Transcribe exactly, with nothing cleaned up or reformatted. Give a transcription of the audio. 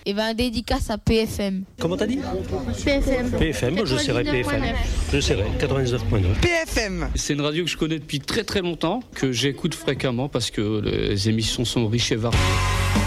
Et ben dédicace à P F M. Comment t'as dit ? P F M. P F M, moi je serai P F M. Je serai quatre-vingt-dix-neuf point neuf. P F M. C'est une radio que je connais depuis très très longtemps, que j'écoute fréquemment parce que les émissions sont riches et variées.